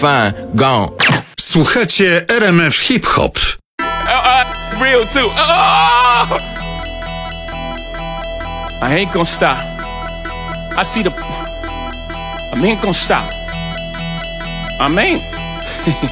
fine, gone. Słuchacie RMF Hip Hop. Real too. Oh! I ain't gonna stop. I see the. I ain't gonna stop. I ain't.